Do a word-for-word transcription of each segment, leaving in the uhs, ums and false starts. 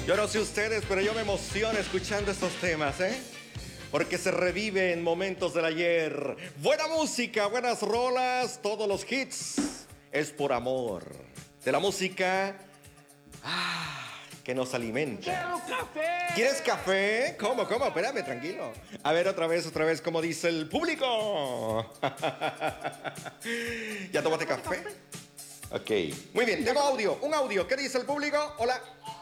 Yo no sé ustedes, pero yo me emociono escuchando estos temas, ¿eh? Porque se revive en momentos del ayer. Buena música, buenas rolas, todos los hits. Es por amor. De la música ah, que nos alimenta. ¡Quiero café! ¿Quieres café? ¿Cómo, cómo? Espérame, tranquilo. A ver, otra vez, otra vez, como dice el público. ¿Ya tomaste café? Ok. Muy bien, tengo audio, un audio. ¿Qué dice el público? Hola.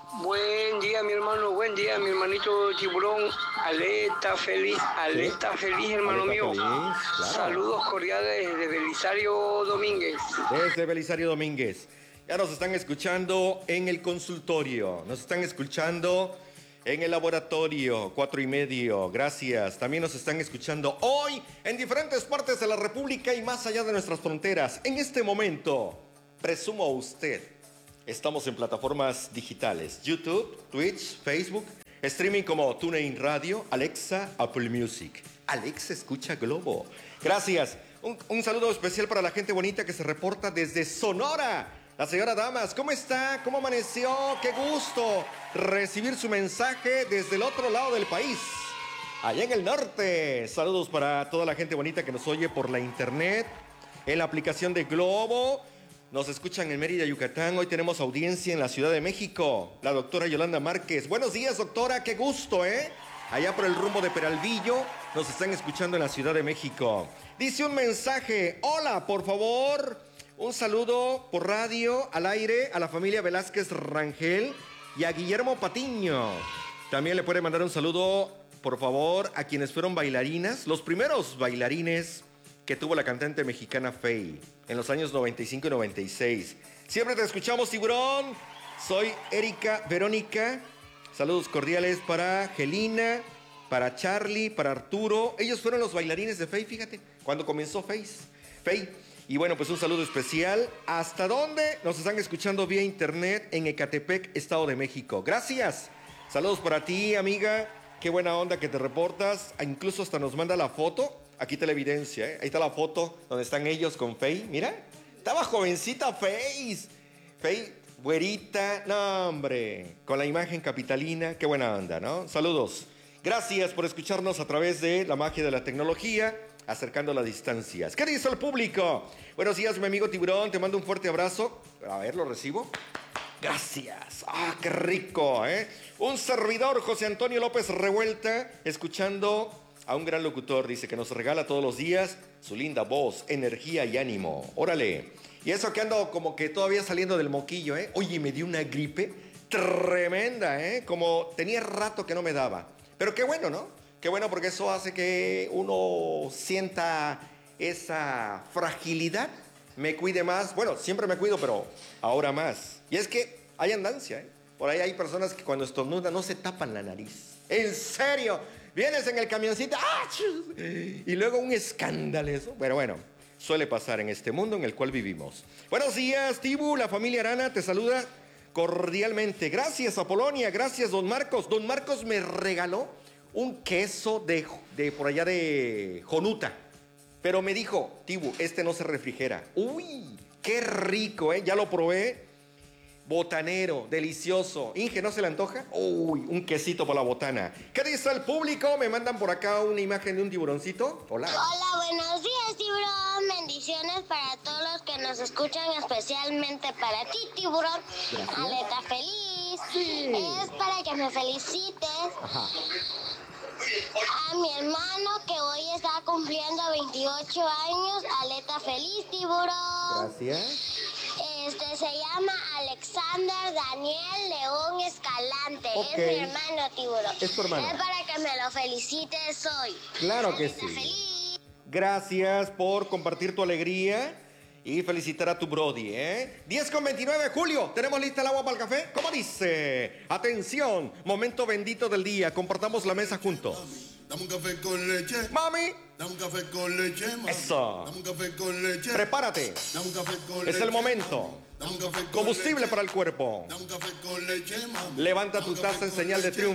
Buen día, mi hermano, buen día, mi hermanito Tiburón. Aleta feliz, aleta ¿Sí? feliz, hermano Aleta mío. Feliz, claro. Saludos cordiales desde Belisario Domínguez. Desde Belisario Domínguez. Ya nos están escuchando en el consultorio, nos están escuchando en el laboratorio, cuatro y medio, gracias. También nos están escuchando hoy en diferentes partes de la República y más allá de nuestras fronteras. En este momento, presumo a usted, estamos en plataformas digitales, YouTube, Twitch, Facebook, streaming como TuneIn Radio, Alexa, Apple Music. Alexa escucha Globo. Gracias. Un, un saludo especial para la gente bonita que se reporta desde Sonora. La señora Damas, ¿cómo está? ¿Cómo amaneció? ¡Qué gusto recibir su mensaje desde el otro lado del país! Allá en el norte. Saludos para toda la gente bonita que nos oye por la internet, en la aplicación de Globo. Nos escuchan en Mérida, Yucatán. Hoy tenemos audiencia en la Ciudad de México. La doctora Yolanda Márquez. Buenos días, doctora. ¡Qué gusto, eh! Allá por el rumbo de Peralvillo nos están escuchando en la Ciudad de México. Dice un mensaje. Hola, por favor. Un saludo por radio, al aire, a la familia Velázquez Rangel y a Guillermo Patiño. También le puede mandar un saludo, por favor, a quienes fueron bailarinas, los primeros bailarines que tuvo la cantante mexicana Faye en los años noventa y cinco y noventa y seis. Siempre te escuchamos, Tiburón. Soy Erika Verónica. Saludos cordiales para Gelina, para Charlie, para Arturo. Ellos fueron los bailarines de Faye, fíjate, cuando comenzó Faye. Faye. Y bueno, pues un saludo especial. ¿Hasta dónde? Nos están escuchando vía internet en Ecatepec, Estado de México. Gracias. Saludos para ti, amiga. Qué buena onda que te reportas. Incluso hasta nos manda la foto. Aquí está la evidencia, ¿eh? Ahí está la foto donde están ellos con Faye. Mira, estaba jovencita Faye. Faye, güerita. No, hombre. Con la imagen capitalina. Qué buena onda, ¿no? Saludos. Gracias por escucharnos a través de la magia de la tecnología, acercando las distancias. ¿Qué dice el público? Buenos días, mi amigo Tiburón. Te mando un fuerte abrazo. A ver, ¿lo recibo? Gracias. ¡Ah, qué rico, eh! Un servidor, José Antonio López Revuelta, escuchando a un gran locutor. Dice que nos regala todos los días su linda voz, energía y ánimo. Órale. Y eso que ando como que todavía saliendo del moquillo, ¿eh? Oye, me dio una gripe tremenda, ¿eh? Como tenía rato que no me daba. Pero qué bueno, ¿no? Qué bueno, porque eso hace que uno sienta esa fragilidad, me cuide más. Bueno, siempre me cuido, pero ahora más. Y es que hay andancia, ¿eh? Por ahí hay personas que cuando estornudan no se tapan la nariz. ¿En serio? Vienes en el camioncito ¡ah! Y luego un escándalo eso. Pero bueno, suele pasar en este mundo en el cual vivimos. Buenos días, Tibu. La familia Arana te saluda cordialmente. Gracias a Polonia, gracias, don Marcos. Don Marcos me regaló un queso de, de por allá de Jonuta. Pero me dijo, Tibu, este no se refrigera. Uy, qué rico, ¿eh? Ya lo probé. Botanero, delicioso. Inge, ¿no se le antoja? Uy, un quesito por la botana. ¿Qué dice el público? Me mandan por acá una imagen de un tiburoncito. Hola. Hola, buenos días, tiburón. Bendiciones para todos los que nos escuchan, especialmente para ti, tiburón. Gracias. Aleta feliz. Sí. Es para que me felicites. Ajá. A mi hermano que hoy está cumpliendo veintiocho años. Aleta feliz, tiburón. Gracias. Este se llama Alexander Daniel León Escalante. Okay. Es mi hermano, tiburón. Es tu hermano. Es para que me lo felicites hoy. Claro que Aleta sí. feliz. Gracias por compartir tu alegría y felicitar a tu Brody, ¿eh? diez con veintinueve, Julio, ¿tenemos lista el agua para el café? ¿Cómo dice? Atención, momento bendito del día, compartamos la mesa juntos. Dame un café con leche. Mami. Dame un café con leche, mami. Eso. Dame un café con leche. Prepárate. Dame un café con Es leche. el momento. Dame un café con Combustible leche. para el cuerpo. Dame un café con leche, mami. Levanta Dame tu un café taza en con señal de leche. triunfo.